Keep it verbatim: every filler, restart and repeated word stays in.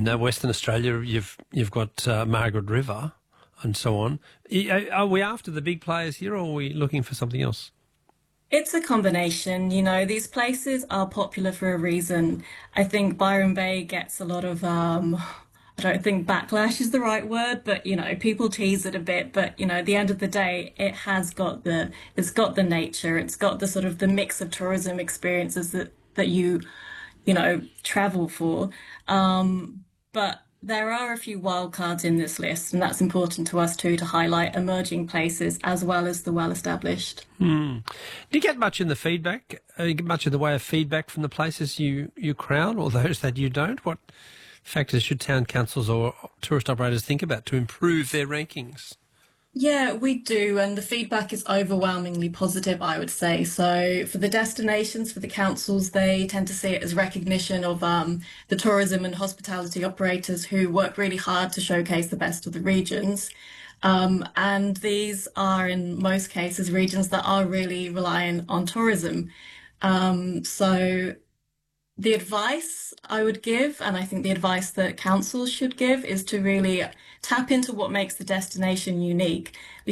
in uh, Western Australia, you've you've got uh, Margaret River and so on. Are are we after the big players here, or are we looking for something else? It's a combination, you know, these places are popular for a reason. I think Byron Bay gets a lot of, um, I don't think backlash is the right word, but you know, people tease it a bit. But you know, at the end of the day, it has got the, it's got the nature, it's got the sort of the mix of tourism experiences that that you, you know, travel for. Um, but there are a few wild cards in this list, and that's important to us too to highlight emerging places as well as the well established. Hmm. Do you get much in the feedback? Uh, you get much in the way of feedback from the places you, you crowd, or those that you don't? What factors should town councils or tourist operators think about to improve their rankings? Yeah, we do, and the feedback is overwhelmingly positive, I would say. So, for the destinations, for the councils, they tend to see it as recognition of um, the tourism and hospitality operators who work really hard to showcase the best of the regions. Um, and these are, in most cases, regions that are really reliant on tourism. Um, so, the advice I would give, and I think the advice that councils should give, is to really tap into what makes the destination unique.